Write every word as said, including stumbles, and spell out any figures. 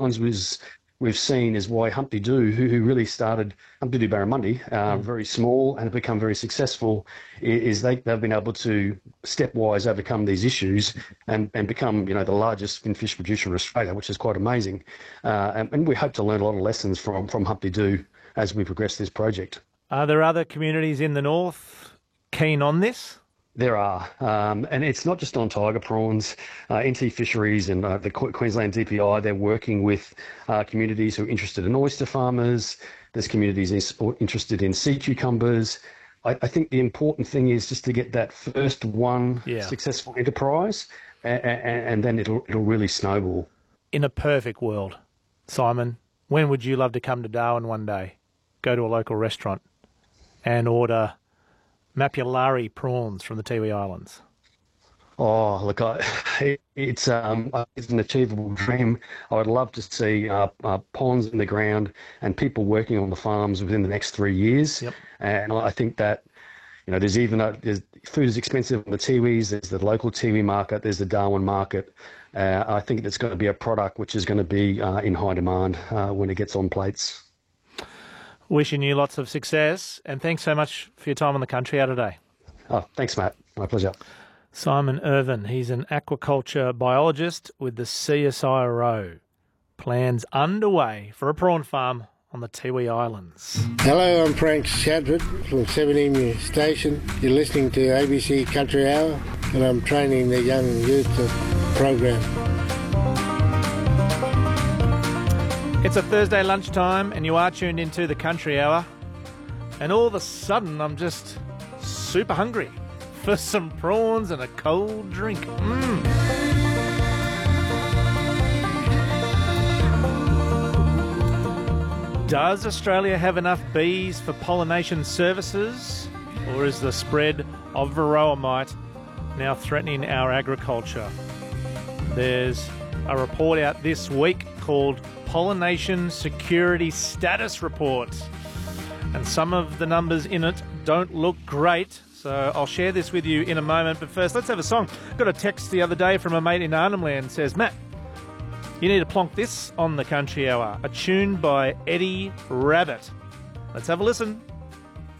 sometimes was we've seen is why Humpty Doo, who, who really started Humpty Doo Barramundi, uh, mm. very small and have become very successful, is they, they've been able to stepwise overcome these issues and, and become, you know, the largest finfish producer in Australia, which is quite amazing. Uh, and, and we hope to learn a lot of lessons from, from Humpty Doo as we progress this project. Are there other communities in the north keen on this? There are, um, and it's not just on tiger prawns. Uh, N T Fisheries and uh, the Queensland D P I, they're working with uh, communities who are interested in oyster farmers. There's communities interested in sea cucumbers. I, I think the important thing is just to get that first one yeah. successful enterprise, and, and, and then it'll it'll really snowball. In a perfect world, Simon, when would you love to come to Darwin one day, go to a local restaurant and order Mapulari prawns from the Tiwi Islands? Oh, look, I, it's um, it's an achievable dream. I would love to see uh, uh, ponds in the ground and people working on the farms within the next three years. Yep. And I think that, you know, there's even a, there's, food is expensive on the Tiwis. There's the local Tiwi market. There's the Darwin market. Uh, I think it's going to be a product which is going to be uh, in high demand uh, when it gets on plates. Wishing you lots of success, and thanks so much for your time on the Country Hour today. Oh, thanks, Matt. My pleasure. Simon Irvin, he's an aquaculture biologist with the C S I R O. Plans underway for a prawn farm on the Tiwi Islands. Hello, I'm Frank Shadford from seven Emu Station. You're listening to A B C Country Hour, and I'm training the young youth program. It's a Thursday lunchtime and you are tuned into the Country Hour, and all of a sudden I'm just super hungry for some prawns and a cold drink. Mm. Does Australia have enough bees for pollination services, or is the spread of varroa mite now threatening our agriculture? There's a report out this week called Pollination Security Status Report, and some of the numbers in it don't look great, so I'll share this with you in a moment. But first, let's have a song. Got a text the other day from a mate in Arnhem Land. Says, Matt, you need to plonk this on the Country Hour, a tune by Eddie Rabbitt. Let's have a listen.